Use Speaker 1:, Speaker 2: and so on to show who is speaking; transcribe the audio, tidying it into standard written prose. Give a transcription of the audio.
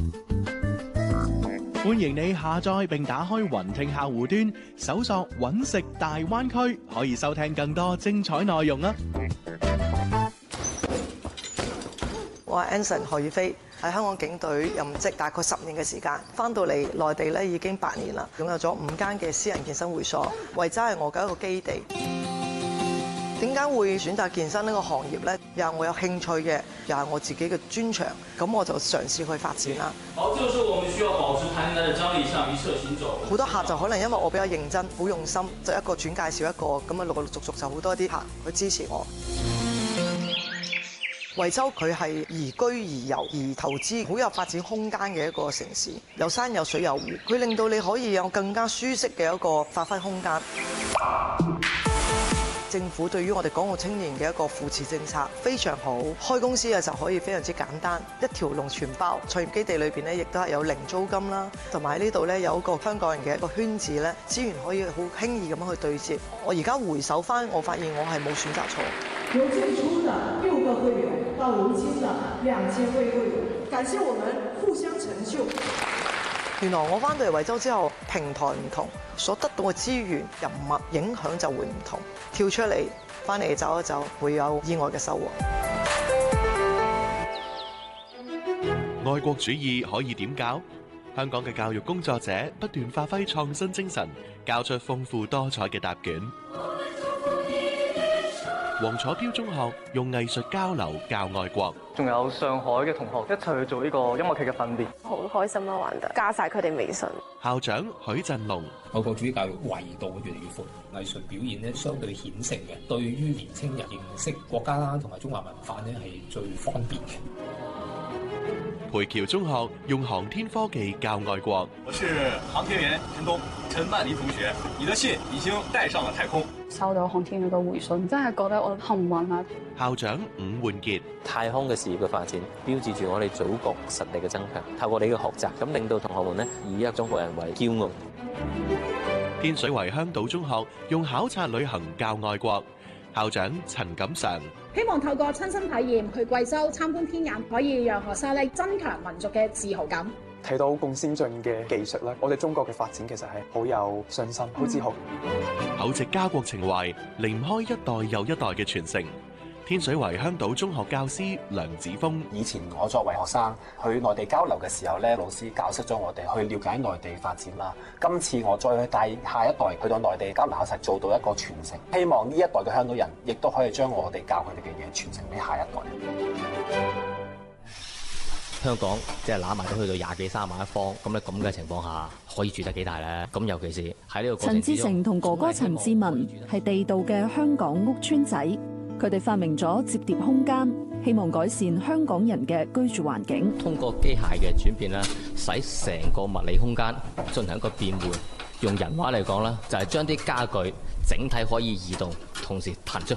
Speaker 1: 歡迎你下載並打開雲聽客戶端，搜索揾食大灣區，可以收聽更多精彩內容啊！
Speaker 2: 我係 Anson 何宇飛，喺香港警隊任職大概10年嘅時間，翻到嚟內地咧已經8年啦，擁有咗5間嘅私人健身會所，惠州係我嘅一個基地。點解會選擇健身呢個行業呢？又係我有興趣嘅，又係我自己嘅專長，咁我就嘗試去發展啦。
Speaker 3: 好，這個時候我們需要保持彈性嘅張力，向一側行走。
Speaker 2: 好多客就可能因為我比較認真、好用心，就一個轉介紹一個，咁啊陸陸續續就好多啲客去支持我。惠州佢係宜居宜遊宜投資，好有發展空間嘅一個城市，有山有水有湖，佢令到你可以有更加舒適嘅一個發揮空間。政府對於我哋港澳青年嘅一個扶持政策非常好，開公司嘅時候可以非常之簡單，一條龍全包。創業基地裏邊咧，亦都係有零租金啦，同埋呢度咧有一個香港人嘅一個圈子咧，資源可以好輕易咁樣去對接。我而家回首翻，我發現我係冇選擇錯。
Speaker 4: 由最初的6個會員到如今的2000位會員，感謝我們互相成就。
Speaker 2: 原來我翻到嚟惠州之後，平台唔同，所得到嘅資源、人物影響就會唔同。跳出嚟，翻嚟走一走，會有意外嘅收穫。
Speaker 1: 愛國主義可以點教？香港嘅教育工作者不斷發揮創新精神，交出豐富多彩嘅答卷。黃楚標中學用藝術交流教愛國，
Speaker 5: 仲有上海嘅同學一齊去做呢個音樂劇嘅訓練，
Speaker 6: 好開心啦！玩得加晒佢哋微信。
Speaker 1: 校長許振龍，
Speaker 7: 愛國主義教育維度越嚟越闊，藝術表現咧相對顯性嘅，對於年青人認識國家啦同埋中華文化咧係最方便嘅。
Speaker 1: 培僑中學用航天科技教愛國。
Speaker 8: 我是航天員陳東，陳曼妮同學，你的信已經帶上了太空。
Speaker 9: 收到航天員嘅回信，真係覺得我幸運啊！
Speaker 1: 校長伍煥傑，
Speaker 10: 太空嘅事業嘅發展，標誌住我哋祖國實力嘅增強。透過你嘅學習，咁令到同學們呢以一個中國人為驕傲。
Speaker 1: 天水圍香島中學用考察旅行教愛國。校長陳錦常，
Speaker 11: 希望透過親身體驗去貴州參觀天眼，可以讓學生咧增強民族嘅自豪感。
Speaker 12: 睇到咁先進嘅技術咧，我哋中國嘅發展其實係好有信心、好自豪。
Speaker 1: 厚植家國情懷，離唔開一代又一代嘅傳承。天水圍香島中學教師梁子峰，
Speaker 13: 以前我作為學生去內地交流嘅時候咧，老師教識咗我哋去了解內地發展啦。今次我再去帶下一代去到內地交流考察，做到一個傳承。希望呢一代嘅香港人亦都可以將我哋教佢哋嘅嘢傳承俾下一代。
Speaker 14: 香港即係揦埋都去到20幾30萬一方，咁咧咁嘅情況下，可以住得幾大咧？咁尤其是喺呢個過程之中，
Speaker 15: 陳志成同哥哥陳志文係地道嘅香港屋邨仔，佢哋發明咗摺疊空間，希望改善香港人嘅居住環境。
Speaker 14: 通過機械嘅轉變咧，使成個物理空間進行一個變換。用人話嚟講咧，就係將啲家具整體可以移動，同時騰出